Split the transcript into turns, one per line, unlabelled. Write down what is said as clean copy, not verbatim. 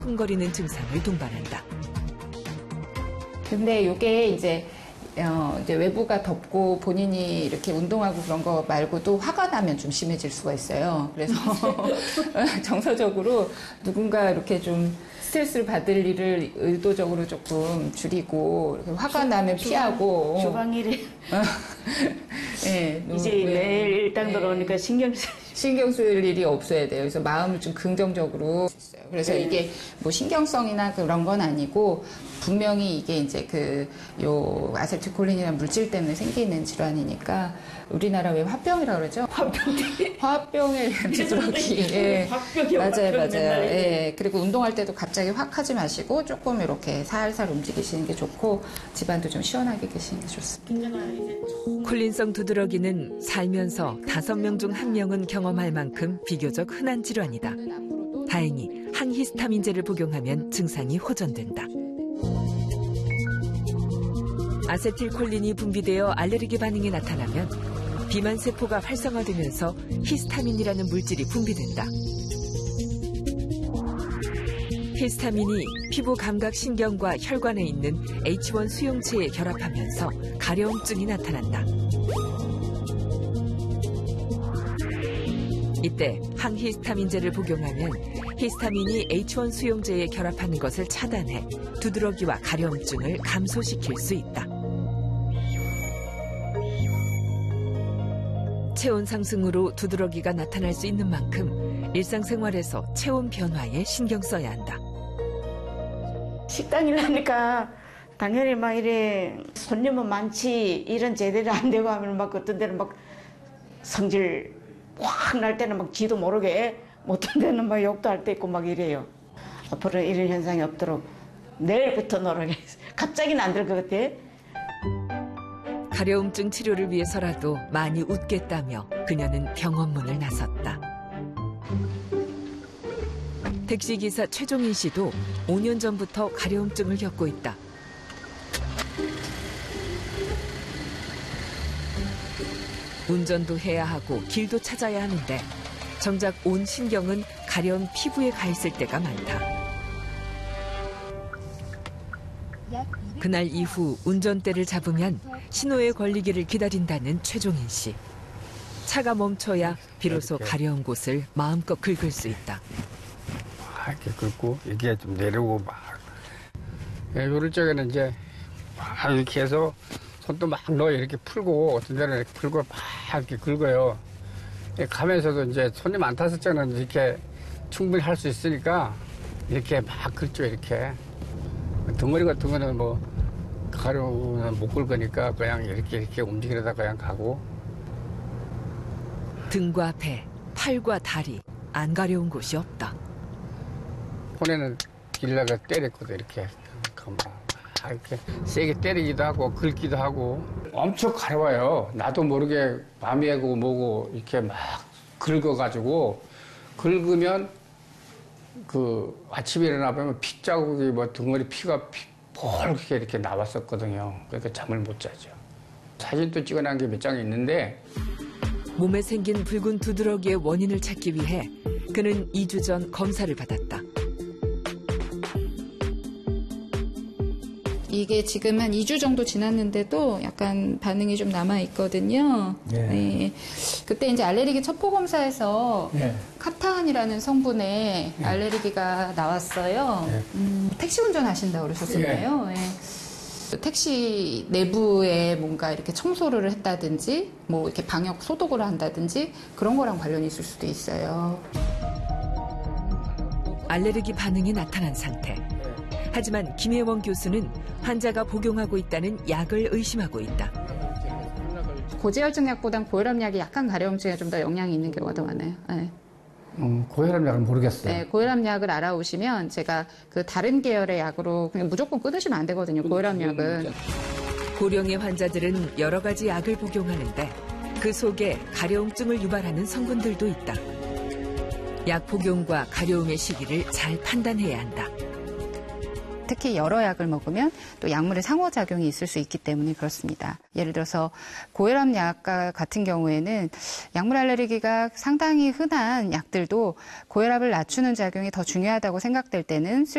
흥거리는 증상을 동반한다.
근데 이게 이제 외부가 덥고 본인이 이렇게 운동하고 그런 거 말고도 화가 나면 좀 심해질 수가 있어요. 그래서 정서적으로 누군가 이렇게 좀 스트레스를 받을 일을 의도적으로 조금 줄이고 화가 나면 피하고.
주방일이
네,
이제 매일 일당 들어오니까 신경
쓸 일이 없어야 돼요. 그래서 마음을 좀 긍정적으로 있어요. 그래서 이게 뭐 신경성이나 그런 건 아니고 분명히 이게 이제 요 아세틸콜린이라는 물질 때문에 생기는 질환이니까 우리나라 왜 화병이라고 그러죠? 화병에 대한 두드러기. 예. 맞아요. 예. 그리고 운동할 때도 갑자기 확 하지 마시고 조금 이렇게 살살 움직이시는 게 좋고 집안도 좀 시원하게 계시는 게 좋습니다.
콜린성 두드러기는 살면서 5명 중 1명은 경험할 만큼 비교적 흔한 질환이다. 다행히 항히스타민제를 복용하면 증상이 호전된다. 아세틸콜린이 분비되어 알레르기 반응이 나타나면 비만세포가 활성화되면서 히스타민이라는 물질이 분비된다. 히스타민이 피부 감각 신경과 혈관에 있는 H1 수용체에 결합하면서 가려움증이 나타난다. 이때 항히스타민제를 복용하면 히스타민이 H1 수용제에 결합하는 것을 차단해 두드러기와 가려움증을 감소시킬 수 있다. 체온 상승으로 두드러기가 나타날 수 있는 만큼 일상생활에서 체온 변화에 신경 써야 한다.
식당 일하니까 당연히 막 이래 손님은 많지 일은 제대로 안 되고 하면 막 어떤 데는 막 성질 확 날 때는 막 지도 모르게 어떤 데는 막 욕도 할 때 있고 막 이래요. 앞으로 이런 현상이 없도록 내일부터 노력했어요. 갑자기는 안 될 것 같아.
가려움증 치료를 위해서라도 많이 웃겠다며 그녀는 병원 문을 나섰다. 택시기사 최종인 씨도 5년 전부터 가려움증을 겪고 있다. 운전도 해야 하고 길도 찾아야 하는데 정작 온 신경은 가려운 피부에 가 있을 때가 많다. 그날 이후 운전대를 잡으면 신호에 걸리기를 기다린다는 최종인 씨. 차가 멈춰야 비로소 가려운 곳을 마음껏 긁을 수 있다.
이렇게 긁고 이게 좀 내려오고 막. 요럴 적에는 이제 막 이렇게 해서 손도 막 넣어 이렇게 풀고 어떤 데는 이렇게 풀고 막 이렇게 긁어요. 가면서도 이제 손님 안 탔을 때는 이렇게 충분히 할 수 있으니까 이렇게 막 긁죠 이렇게. 덩어리 같은 거는 뭐 가려우면 못 긁으니까 그냥 이렇게 움직이려다 그냥 가고.
등과 배, 팔과 다리 안 가려운 곳이 없다.
손에는 길다가 때렸거든 이렇게. 이렇게 세게 때리기도 하고 긁기도 하고 엄청 가려워요. 나도 모르게 밤에고 뭐고 이렇게 막 긁어가지고 긁으면 아침에 일어나 보면 핏자국이 뭐 덩어리 피가 폴게 이렇게 나왔었거든요. 그러니까 잠을 못 자죠. 사진도 찍어놓은 게 몇 장 있는데
몸에 생긴 붉은 두드러기의 원인을 찾기 위해 그는 2주 전 검사를 받았다.
이게 지금 한 2주 정도 지났는데도 약간 반응이 좀 남아있거든요. 네. 그때 이제 알레르기 첩보 검사에서 카타한이라는 성분에 알레르기가 나왔어요. 택시 운전 하신다고 그러셨었나요? 택시 내부에 뭔가 이렇게 청소를 했다든지, 뭐 이렇게 방역 소독을 한다든지 그런 거랑 관련이 있을 수도 있어요.
알레르기 반응이 나타난 상태. 하지만 김혜원 교수는 환자가 복용하고 있다는 약을 의심하고 있다.
고지혈증 약보단 고혈압 약이 약간 가려움증에 좀 더 영향이 있는 경우가 더 많아요. 네.
고혈압 약은 모르겠어요.
네, 고혈압 약을 알아오시면 제가 다른 계열의 약으로 그냥 무조건 끊으시면 안 되거든요. 고혈압 약은.
고령의 환자들은 여러 가지 약을 복용하는데 그 속에 가려움증을 유발하는 성분들도 있다. 약 복용과 가려움의 시기를 잘 판단해야 한다.
특히 여러 약을 먹으면 또 약물의 상호작용이 있을 수 있기 때문에 그렇습니다. 예를 들어서 고혈압 약과 같은 경우에는 약물 알레르기가 상당히 흔한 약들도 고혈압을 낮추는 작용이 더 중요하다고 생각될 때는